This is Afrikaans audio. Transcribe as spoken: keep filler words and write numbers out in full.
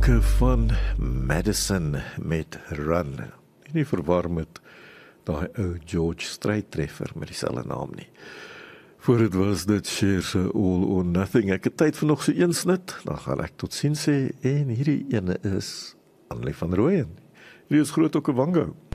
klanke van Madison met Run. Nie verwar met daai ou George Strait-treffer met dieselfde naam nie. Voor dit was dit Cher se All or Nothing. Ek het tyd vir nog so een snit, dan gaan ek tot sien sê, en hierdie ene is Annelie van Rooyen. Hierdie is Groot Okavango.